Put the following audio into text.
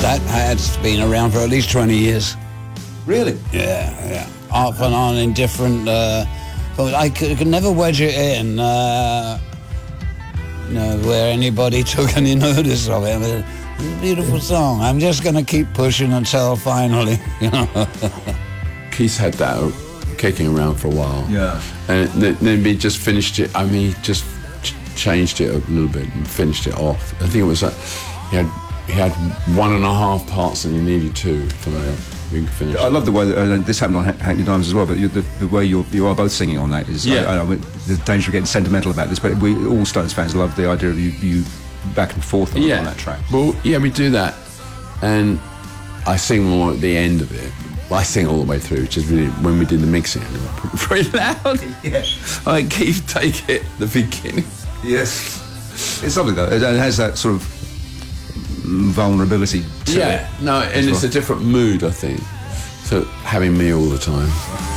that has been around for at least 20 years. Really? Yeah. Off and on in different... but I could never wedge it in, where anybody took any notice of it. But it's a beautiful song. I'm just going to keep pushing until finally, Keith had that kicking around for a while. Yeah. And then we just finished it. I mean, he just changed it a little bit and finished it off. I think it was like he had 1.5 parts and he needed 2 for that. We could finish. I love the way that, this happened on Hackney Diamonds as well, but the way you are both singing on that is... Yeah. I know the danger of getting sentimental about this, but we all Stones fans love the idea of you back and forth on that track. Well, yeah, we do that. And I sing more at the end of it. Well, I sing all the way through, which is really, when we did the mixing, very loud. Yeah. I Keith, take it, the beginning. Yes. It's lovely, though. It has that sort of vulnerability to it. Yeah, no, and it's a different mood, I think. So having me all the time.